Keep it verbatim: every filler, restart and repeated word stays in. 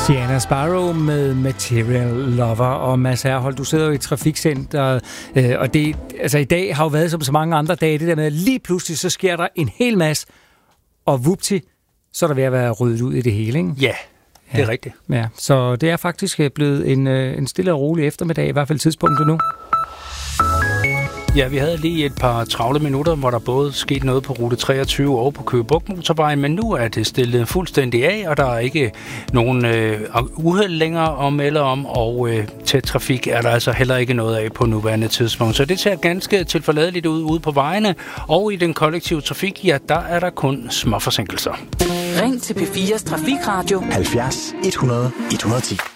Diana Sparrow med Material Lover. Og Mads Herhold, du sidder jo i trafikcenteret, øh, og det, altså i dag har jo været som så mange andre dage, det der med, lige pludselig så sker der en hel masse, og vupti, så er der ved at være ryddet ud i det hele, ikke? Ja, det er ja. rigtigt. Ja, så det er faktisk blevet en, en stille og rolig eftermiddag, i hvert fald tidspunktet nu. Ja, vi havde lige et par travle minutter, hvor der både skete noget på rute treogtyve og på Køge Bugt motorvejen, men nu er det stillet fuldstændig af, og der er ikke nogen øh, uheld længere at melde om, og øh, tæt trafik er der altså heller ikke noget af på nuværende tidspunkt. Så det ser ganske tilforladeligt ud ude på vejene, og i den kollektive trafik, ja, der er der kun små forsinkelser. Ring til P fires Trafikradio halvfjerds et hundrede et hundrede og ti.